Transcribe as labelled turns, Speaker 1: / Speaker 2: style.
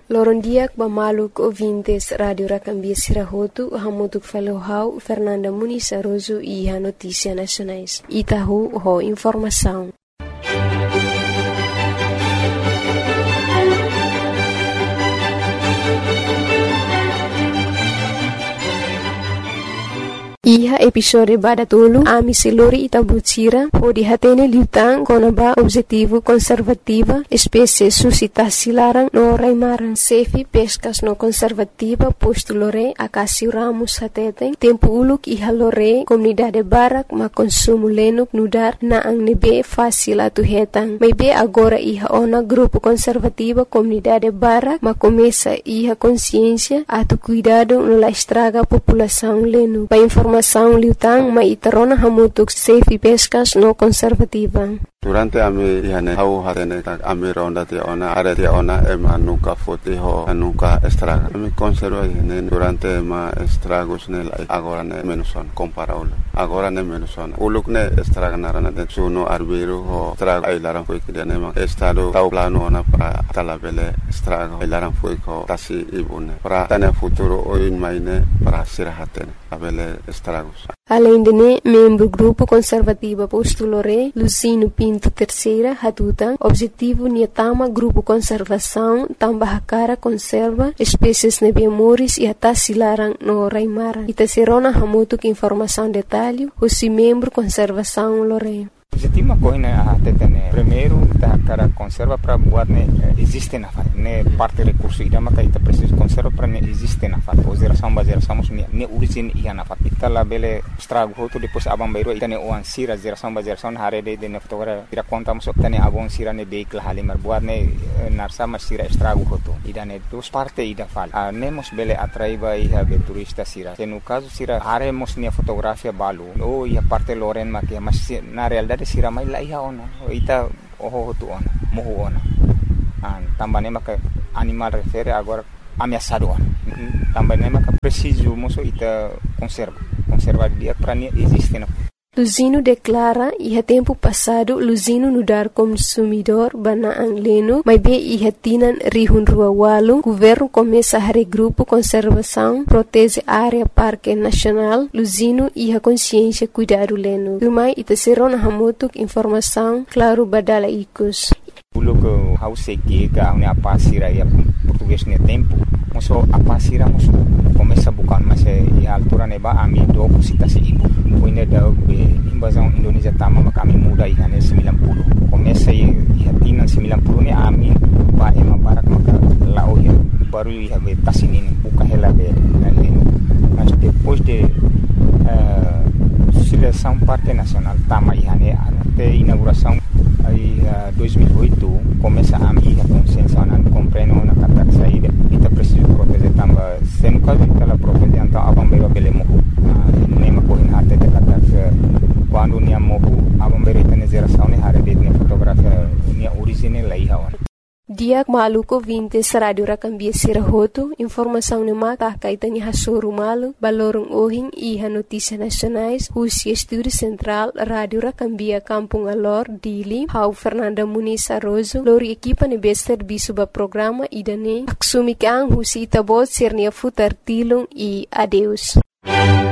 Speaker 1: Lorondiak Bamaluk ouvintes Radio Rakambia Sirahotu, Hamutuk Falohau, Fernanda Muniz Aroso e a Notícia Nacionais. Itahu ho informação. Iha episode badatulu ami siluri itabutira ho dihatene liutang konaba objetivo conservativa espécie suscitasi larang no raimarang sefi pescas no conservativa postulore akasi ramus hateten tempo uluk iha lore comunidade barak ma consumo lenuk nudar na ang nebe fácil atu hetang may be agora iha ona grupo conservativa comunidade barak ma começa iha consciência atu cuidado no la estraga população lenu pa informação liutang ma itarona hamutuk safe pescas no conservativa.
Speaker 2: Durante ami ihane hau hatene tak ami ronda te ona are te ona ema nuka foti ho nuka estraga. Ami conserva ihane durante ma estragos ne agora ne menuson comparable. Agora ne menuson. Uluk ne estraga narana de suno arbiro ho estraga ai laran foi que ne ma estado tau plano ona para talabele estraga ai laran foi ko tasi ibune. Para tane futuro oin maine para sirahatene abele estragos.
Speaker 1: Além de ne, membro grupo conservativa postulore Lucino Pinto Terceira Hatutan, objetivo niatama grupo conservação tambah cara conserva espécies nebiamoris e atasilarang no raimara. Itaserona hamutuk informação detalhe, o membro conservação lore.
Speaker 3: Objetivo coisa até primeiro da cara conserva para buat ne existe na fase ne parte recurso ida maka ita preciso conserva para ne existe na fase geração ne origin ia na fase ita la bele estrago hoto depois abang bairo ita ne oan sira geração hare de ne fotogra ira conta masuk tane abang sira ne vehicle halimar buat ne narsa masira estrago hoto ida ne dos parte ida fal ne mos bele atraiba ia be turista sira no caso sira hare mos ne fotografia balu o ia parte loren makia mas na realidade sira mai la iha ona ita oho tu ona mohu ona tambane maka animal refere agora ameaçado ona tambane maka preciso moso ita conserva dia para ne existe na
Speaker 1: Luzino declara iha tempo passado Luzino nudar consumidor banaang leno mas be iha tinan rihun rua walu governo começa a regrupo conservação protege área parque nacional Luzino iha consciência cuidado leno rumai ita serona hamutuk informação claro badala ikus
Speaker 3: Uluk hause que a pasira ya português ne tempo moso a pasira moso começa bukan mas e altura neba ami do citasi ibu puine da invasão Indonesia tama maka ami muda ihane 90 começa e hatinan 90 ne ami ba ema barak maka lao ya baru ia be tasinin buka hela be leno mas depois de seleção parte nacional tama ihane até inauguração aí 2008 começa a minha consciência na compreendo na kata saída ita preciso proteger tamba sendo caso ela proteger então abambeiro belemo nema ko in harte kata quando nia mohu abambeiro ita geração ne hare de fotografia nia original lai hawan
Speaker 1: Diak maluko vintes Radio Rakambia Sirahotu, informação ne maka kaitani hasuru malu, balorong ohing iha notícia nacionais, husi estúdio central Radio Rakambia Kampung Alor, Dili, hau Fernanda Muniz Aroso, lori equipa ne bester bisuba programa idane, aksumikang husi itabot sirnia futar tilung e adeus.